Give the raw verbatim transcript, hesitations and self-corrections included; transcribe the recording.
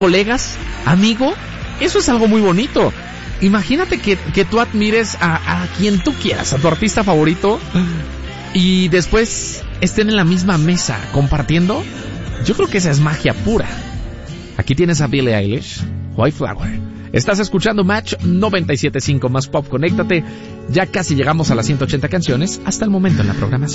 colegas, amigo, eso es algo muy bonito. Imagínate que, que tú admires a, a quien tú quieras, a tu artista favorito, y después estén en la misma mesa compartiendo. Yo creo que esa es magia pura. Aquí tienes a Billie Eilish, White Flower. Estás escuchando Match noventa y siete punto cinco más pop. Conéctate. Ya casi llegamos a las ciento ochenta canciones hasta el momento en la programación.